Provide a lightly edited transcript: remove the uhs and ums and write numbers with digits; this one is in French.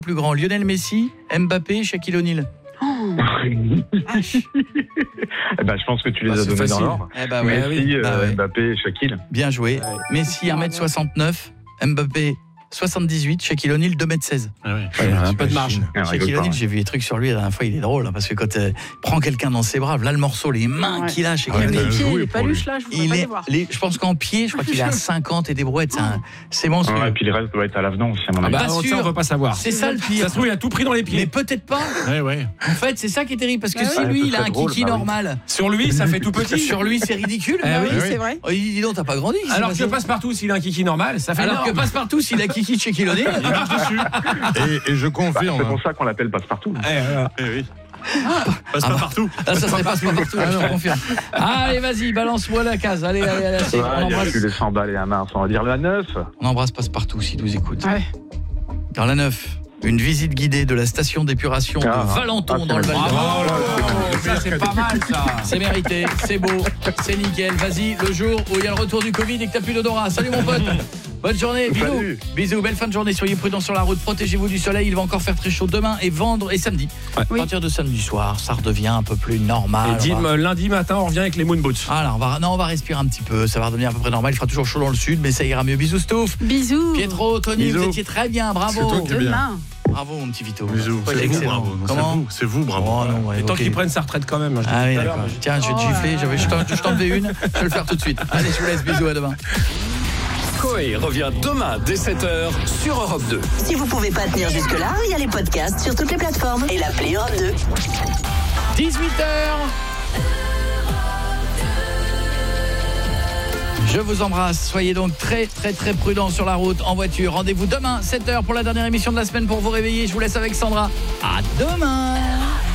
Plus grand, Lionel Messi, Mbappé, Shaquille O'Neal. Je pense que tu les as donnés dans l'ordre. Messi, Mbappé, Shaquille. Bien joué. Messi 1m69, Mbappé 78, Shaquille O'Neal 2m16. Un peu de marge. Shaquille O'Neal, j'ai vu des trucs sur lui la dernière fois, il est drôle parce que quand il prend quelqu'un dans ses bras, là le morceau, les mains qu'il a, Shaquille O'Neal. Les pieds, il est paluche là, je voudrais pas les voir. Je pense qu'en pied, je crois qu'il est à 50 et des brouettes, c'est monstrueux. Et puis le reste doit être à l'avenant aussi à mon avis. Ça on veut pas savoir. C'est ça le pire. Ça se trouve il a tout pris dans les pieds. Mais peut-être pas. En fait, c'est ça qui est terrible parce que si lui il a un kiki normal, sur lui ça fait tout petit. Sur lui c'est ridicule. Oui, c'est vrai. Il dit non, t'as pas grandi. Alors que Passepartout s'il a un kiki normal, ça fait alors que Passepartout s'il a kiki de Shaquille O'Neal, il marche dessus. Et je confirme. C'est pour ça qu'on l'appelle Passepartout. Oui. Passe pas partout. Ça serait pas partout, je confirme. Allez, vas-y, balance-moi la case. Allez, Il y a plus les 100 balles et à Mars, on va dire la 9. On embrasse Passepartout s'il nous écoute. Ouais. Dans la 9, une visite guidée de la station d'épuration de Valenton dans le Val-d'Or. C'est pas mal ça. C'est mérité, c'est beau, c'est nickel. Vas-y, le jour où il y a le retour du Covid et que t'as plus d'odorat. Salut mon pote. Bonne journée, bisous, belle fin de journée, soyez prudents sur la route, protégez-vous du soleil, il va encore faire très chaud demain et samedi. À partir de samedi soir, ça redevient un peu plus normal. Et lundi matin, on revient avec les moon boots. Alors, on va respirer un petit peu, ça va redevenir à peu près normal, il fera toujours chaud dans le sud, mais ça ira mieux. Bisous Stouff. Bisous. Pietro, Tony, vous étiez très bien, bravo. C'est toi qui es bien. Bravo mon petit Vito. Bisous. C'est vous, bravo. Comment c'est vous, bravo. Et tant qu'il prenne sa retraite quand même. Ah oui, d'accord. Tiens, je vais te gifler, je t'en fais une, je vais le faire tout de suite. Allez, je vous laisse, bisous, à demain. Coé revient demain dès 7h sur Europe 2. Si vous pouvez pas tenir jusque-là, il y a les podcasts sur toutes les plateformes et l'appli Europe 2. 18h. Je vous embrasse, soyez donc très très très prudents sur la route, en voiture. Rendez-vous demain 7h pour la dernière émission de la semaine pour vous réveiller. Je vous laisse avec Sandra. À demain.